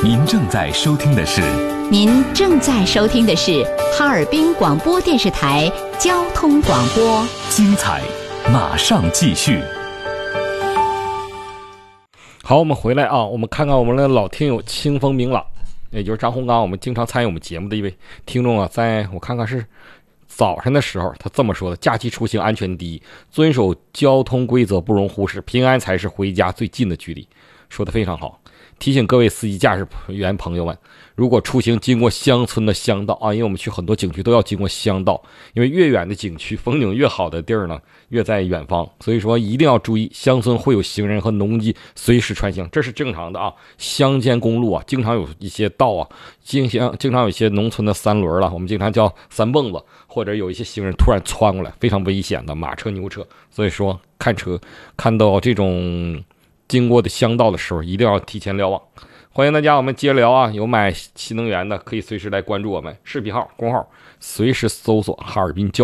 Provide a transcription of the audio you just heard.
您正在收听的是哈尔滨广播电视台交通广播， 精彩马上继续。 好，我们回来啊，我们看看我们的老听友清风明朗，也就是张洪刚，我们经常参与我们节目的一位听众啊，在我看看是早上的时候，他这么说的：假期出行安全第一，遵守交通规则不容忽视，平安才是回家最近的距离。说的非常好，提醒各位司机驾驶员朋友们，如果出行经过乡村的乡道啊，因为我们去很多景区都要经过乡道，因为越远的景区风景越好的地儿呢越在远方，所以说一定要注意，乡村会有行人和农机随时穿行，这是正常的啊。乡间公路啊，经常有一些道啊，经常有一些农村的三轮了，我们经常叫三蹦子，或者有一些行人突然窜过来，非常危险的马车牛车，所以说看车看到这种经过的乡道的时候，一定要提前瞭望。欢迎大家，我们接着聊啊！有买新能源的可以随时来关注我们视频号、公号，随时搜索哈尔滨交